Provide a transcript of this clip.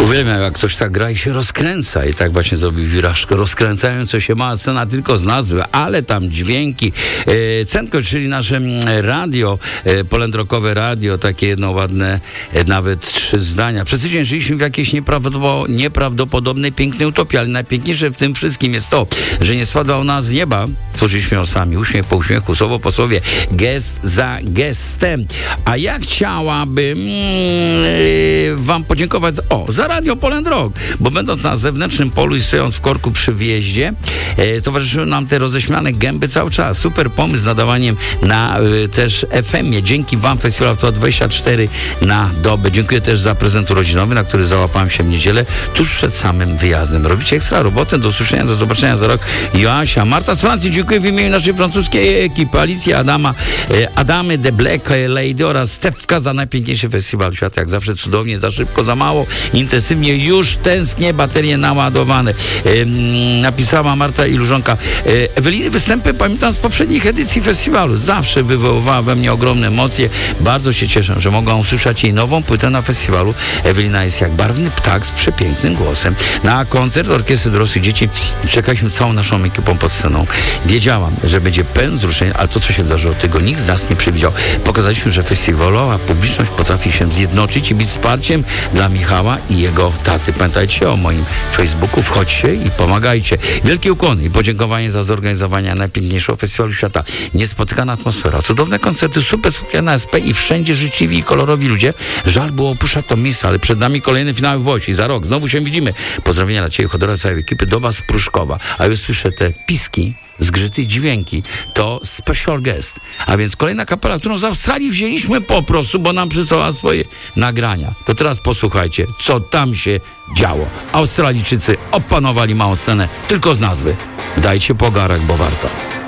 Uwielbiam, jak ktoś tak gra i się rozkręca. I tak właśnie zrobił wirażkę. Rozkręcająco się mała scena tylko z nazwy, ale tam dźwięki. Centko, czyli nasze radio, polędrokowe radio, takie jedno ładne, nawet 3 zdania. Przez tydzień żyliśmy w jakiejś nieprawdopodobnej, pięknej utopii, ale najpiękniejsze w tym wszystkim jest to, że nie spadła ona z nieba. Tworzyliśmy ją sami, uśmiech po uśmiechu, słowo po słowie, gest za gestem. A ja chciałabym wam podziękować za Radio Poland Rock, bo będąc na zewnętrznym polu i stojąc w korku przy wjeździe, towarzyszyły nam te roześmiane gęby cały czas. Super pomysł z nadawaniem na też FM-ie. Dzięki wam Festiwal to 24 na dobę. Dziękuję też za prezent urodzinowy, na który załapałem się w niedzielę, tuż przed samym wyjazdem. Robicie ekstra robotę. Do usłyszenia, do zobaczenia za rok. Joasia, Marta z Francji, dziękuję w imieniu naszej francuskiej ekipy. Alicja, Adama, Adamy, The Black Lady oraz Stefka za najpiękniejszy festiwal świata. Jak zawsze cudownie, za szybko, za mało, intensywnie, już tęsknię, baterie naładowane. Napisała Marta Ilużonka. Eweliny występy pamiętam z poprzednich edycji festiwalu. Zawsze wywoływała we mnie ogromne emocje. Bardzo się cieszę, że mogłam usłyszeć jej nową płytę na festiwalu. Ewelina jest jak barwny ptak z przepięknym głosem. Na koncert Orkiestry Dorosłych Dzieci czekaliśmy całą naszą ekipą pod sceną. Wiedziałam, że będzie pełen wzruszeń, ale to, co się wydarzyło, tego nikt z nas nie przewidział. Pokazaliśmy, że festiwalowa publiczność potrafi się zjednoczyć i być wsparciem dla Michała i jego taty. Pamiętajcie o moim Facebooku, wchodźcie i pomagajcie. Wielkie ukłony i podziękowanie za zorganizowanie najpiękniejszego festiwalu świata. Niespotykana atmosfera, cudowne koncerty, super skupione na SP i wszędzie życzliwi i kolorowi ludzie. Żal było opuszczać to miejsce, ale przed nami kolejne finały w Łodzi. Za rok znowu się widzimy. Pozdrowienia dla Ciebie, Chodora, całej ekipy, Doba z Pruszkowa. A już słyszę te piski, zgrzyty, dźwięki. To special guest. A więc kolejna kapela, którą z Australii wzięliśmy po prostu, bo nam przysłała swoje nagrania. To teraz posłuchajcie, co tam się działo. Australijczycy opanowali małą scenę tylko z nazwy. Dajcie pogarek, bo warto.